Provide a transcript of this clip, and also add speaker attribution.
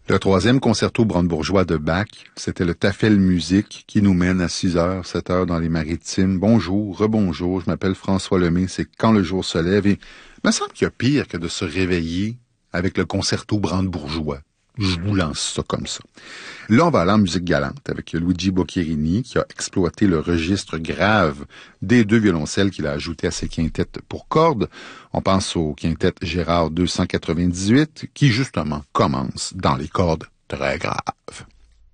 Speaker 1: Le troisième concerto brandebourgeois de Bach, c'était le Tafel Musique qui nous mène à 6h, 7h dans les Maritimes. Bonjour, rebonjour, je m'appelle François Lemay, c'est Quand le jour se lève et il me semble qu'il y a pire que de se réveiller avec le concerto brandebourgeois. Je vous lance ça comme ça. Là, on va aller en musique galante avec Luigi Boccherini qui a exploité le registre grave des deux violoncelles qu'il a ajouté à ses quintettes pour cordes. On pense au quintet Gérard 298 qui, justement, commence dans les cordes très graves.